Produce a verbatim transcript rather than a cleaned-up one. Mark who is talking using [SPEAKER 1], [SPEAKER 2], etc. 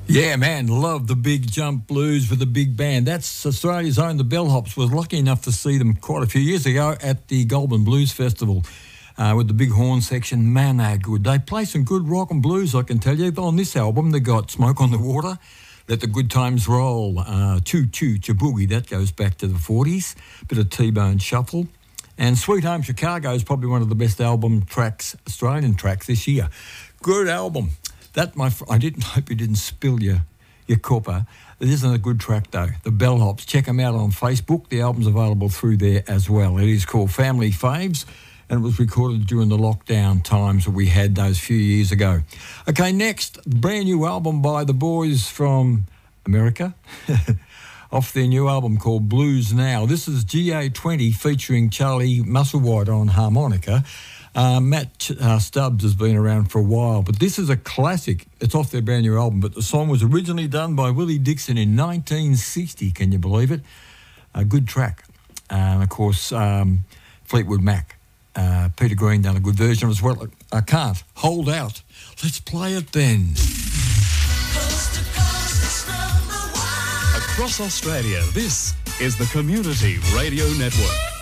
[SPEAKER 1] Yeah, man, love the Big Jump Blues with the big band. That's Australia's own, the Bellhops. Was lucky enough to see them quite a few years ago at the Goulburn Blues Festival uh, with the big horn section. Man, they're good. They play some good rock and blues, I can tell you. On this album, they got Smoke on the Water, Let the Good Times Roll, uh, Choo Choo Chaboogie, that goes back to the forties, bit of T-Bone Shuffle. And Sweet Home Chicago is probably one of the best album tracks, Australian tracks this year. Good album. That, my fr- I didn't hope you didn't spill your, your cuppa. It isn't a good track, though. The Bellhops. Check them out on Facebook. The album's available through there as well. It is called Family Faves, and it was recorded during the lockdown times that we had those few years ago. Okay, next, brand new album by the boys from America. Off their new album called Blues Now. This is G A twenty featuring Charlie Musselwhite on harmonica. Uh, Matt uh, Stubbs has been around for a while, but this is a classic. It's off their brand new album, but the song was originally done by Willie Dixon in nineteen sixty, can you believe it? A good track. Uh, and, of course, um, Fleetwood Mac. Uh, Peter Green done a good version as well. I can't. Hold out. Let's play it then.
[SPEAKER 2] Coast to coast, it's number one.
[SPEAKER 3] Across Australia, this is the Community Radio Network.